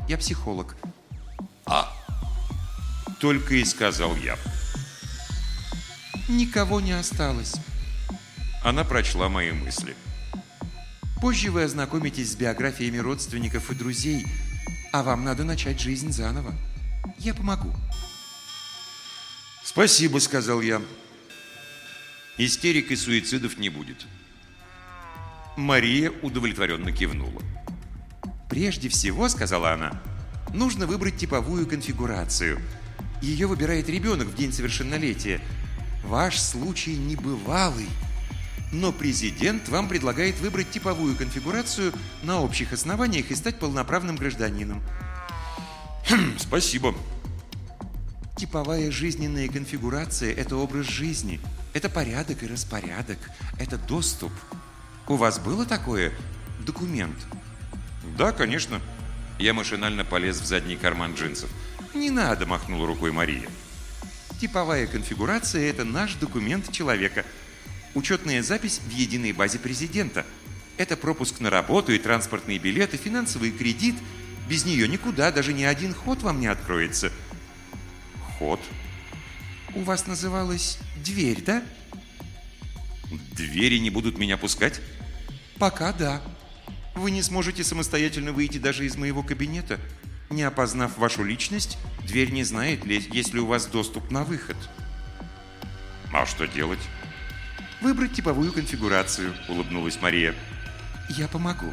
Я психолог. Только и сказал я. Никого не осталось. Она прочла мои мысли. Позже вы ознакомитесь с биографиями родственников и друзей, а вам надо начать жизнь заново. Я помогу. «Спасибо», — сказал я. «Истерик и суицидов не будет». Мария удовлетворенно кивнула. «Прежде всего, — сказала она, — нужно выбрать типовую конфигурацию. Ее выбирает ребенок в день совершеннолетия. Ваш случай небывалый. Но президент вам предлагает выбрать типовую конфигурацию на общих основаниях и стать полноправным гражданином». «Спасибо». Типовая жизненная конфигурация – это образ жизни, это порядок и распорядок, это доступ. У вас было такое? Документ? «Да, конечно». Я машинально полез в задний карман джинсов. «Не надо», – махнула рукой Мария. Типовая конфигурация – это наш документ человека. Учетная запись в единой базе президента. Это пропуск на работу и транспортные билеты, финансовый кредит. Без нее никуда, даже ни один ход вам не откроется. Ход? У вас называлась дверь, да? Двери не будут меня пускать? Пока да. Вы не сможете самостоятельно выйти даже из моего кабинета. Не опознав вашу личность, дверь не знает, есть ли у вас доступ на выход. А что делать? Выбрать типовую конфигурацию, улыбнулась Мария. Я помогу.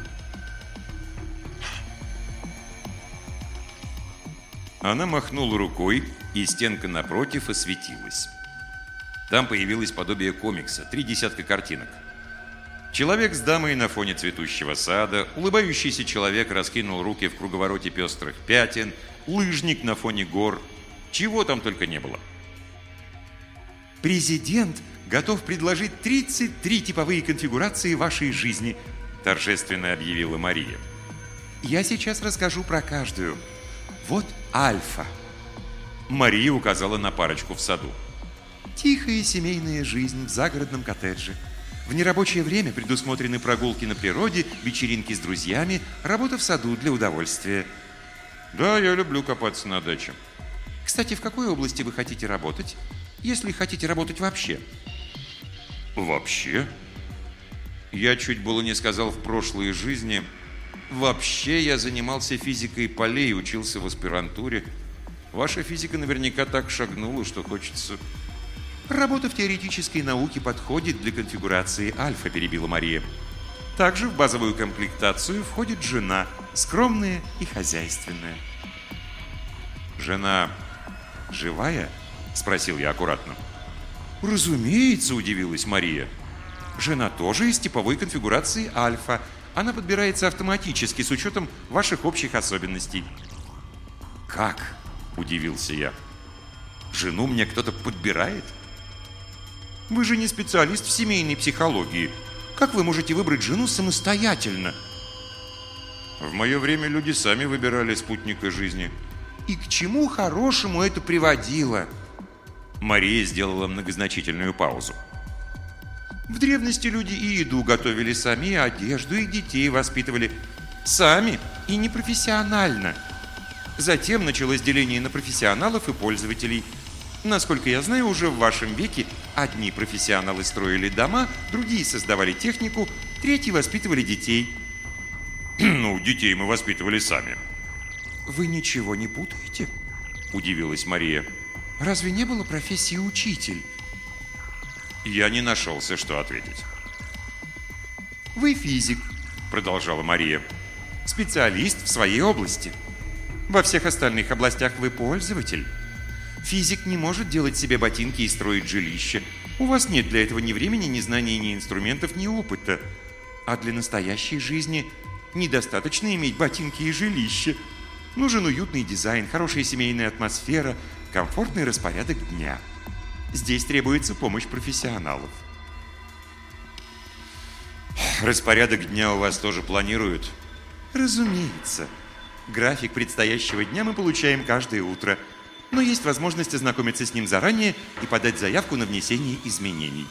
Она махнула рукой, и стенка напротив осветилась. Там появилось подобие комикса, 3 десятка картинок. Человек с дамой на фоне цветущего сада, улыбающийся человек раскинул руки в круговороте пестрых пятен, лыжник на фоне гор. Чего там только не было. Президент готов предложить 33 типовые конфигурации вашей жизни, торжественно объявила Мария. Я сейчас расскажу про каждую. Вот Альфа. Мария указала на парочку в саду. Тихая семейная жизнь в загородном коттедже. В нерабочее время предусмотрены прогулки на природе, вечеринки с друзьями, работа в саду для удовольствия. Да, я люблю копаться на даче. Кстати, в какой области вы хотите работать? Если хотите работать вообще. Вообще? Я чуть было не сказал в прошлой жизни. Вообще я занимался физикой полей, учился в аспирантуре. Ваша физика наверняка так шагнула, что хочется... Работа в теоретической науке подходит для конфигурации Альфа, перебила Мария. Также в базовую комплектацию входит жена, скромная и хозяйственная. Жена живая? Спросил я аккуратно. Разумеется, удивилась Мария. Жена тоже из типовой конфигурации Альфа. Она подбирается автоматически с учетом ваших общих особенностей. Как? Удивился я. Жену мне кто-то подбирает? Вы же не специалист в семейной психологии. Как вы можете выбрать жену самостоятельно? В мое время люди сами выбирали спутника жизни. И к чему хорошему это приводило? Мария сделала многозначительную паузу. В древности люди и еду готовили сами, и одежду, и детей воспитывали сами и непрофессионально. Затем началось деление на профессионалов и пользователей. Насколько я знаю, уже в вашем веке одни профессионалы строили дома, другие создавали технику, третьи воспитывали детей. Ну, детей мы воспитывали сами. Вы ничего не путаете? Удивилась Мария. Разве не было профессии учитель? Я не нашелся, что ответить. Вы физик, продолжала Мария. Специалист в своей области. Во всех остальных областях вы пользователь. Физик не может делать себе ботинки и строить жилище. У вас нет для этого ни времени, ни знаний, ни инструментов, ни опыта. А для настоящей жизни недостаточно иметь ботинки и жилище. Нужен уютный дизайн, хорошая семейная атмосфера, комфортный распорядок дня. Здесь требуется помощь профессионалов. Распорядок дня у вас тоже планируют? Разумеется. График предстоящего дня мы получаем каждое утро. Но есть возможность ознакомиться с ним заранее и подать заявку на внесение изменений.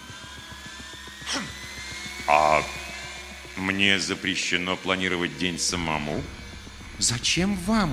А мне запрещено планировать день самому? Зачем вам